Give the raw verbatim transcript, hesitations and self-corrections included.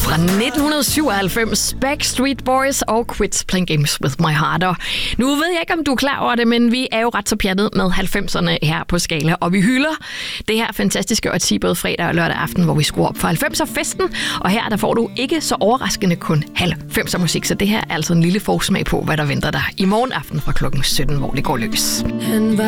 Fra nitten syvoghalvfems, Backstreet Boys og Quit Playing Games With My Heart. Og nu ved jeg ikke, om du er klar over det, men vi er jo ret så pjattet med halvfemserne her på Skala, og vi hylder det her fantastiske årti både fredag og lørdag aften, hvor vi skruer op for halvfemser-festen. Og her der får du ikke så overraskende kun halvfemser musik, så det her er altså en lille forsmag på, hvad der venter dig i morgen aften fra klokken sytten, hvor det går løs.